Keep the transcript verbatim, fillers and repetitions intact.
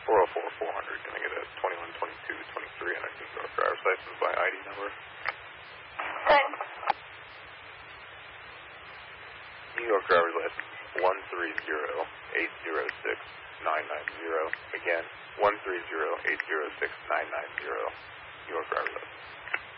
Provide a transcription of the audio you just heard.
four oh four, four hundred. Can I get a twenty-one, twenty-two, twenty-three, and a New York driver's license by I D number? Good. New York driver's license, one three zero, eight zero six, nine nine zero. Again, one three zero, eight zero six, nine nine zero. New York driver's license.